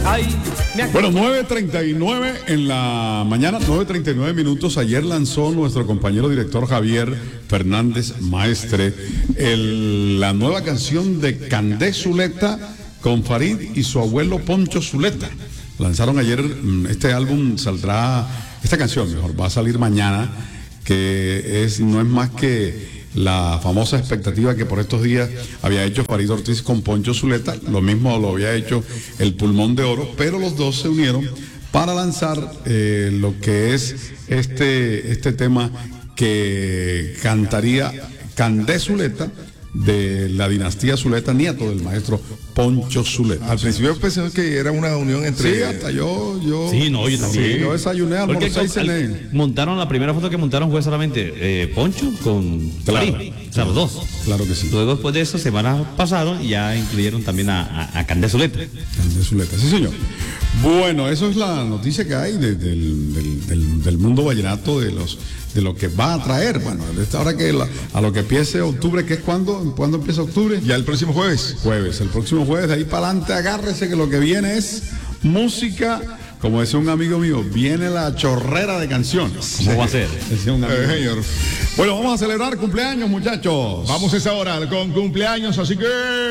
Ay, Bueno, 9:39 en la mañana, 9:39 minutos. Ayer lanzó nuestro compañero director Javier Fernández Maestre la nueva canción de Candé Zuleta con Farid y su abuelo Poncho Zuleta. Lanzaron ayer, este álbum saldrá, esta canción mejor, va a salir mañana, que no es más que la famosa expectativa que por estos días había hecho Farid Ortiz con Poncho Zuleta. Lo mismo lo había hecho el Pulmón de Oro, pero los dos se unieron para lanzar lo que es este tema que cantaría Candé Zuleta, de la dinastía Zuleta, nieto del maestro Poncho Zuleta. Al principio pensé que era una unión entre... Sí, hasta yo... Sí, no, yo también. Sí, yo desayuné, almorcé y cené. Montaron la primera foto que montaron fue solamente Poncho con Claro. Farid, o sea, los dos. Claro que sí. Luego después de eso, semanas pasaron y ya incluyeron también a Candé Zuleta. Candé Zuleta, sí señor. Bueno, eso es la noticia que hay del mundo vallenato, de lo que va a traer. Bueno, ahora que a lo que empiece octubre, que es cuando empieza octubre. Ya el próximo jueves. El próximo jueves, de ahí para adelante, agárrese que lo que viene es música. Como decía un amigo mío, viene la chorrera de canciones. ¿Cómo va a ser? Decía un amigo. Señor. Bueno, vamos a celebrar cumpleaños, muchachos. Vamos a esa hora con cumpleaños, así que...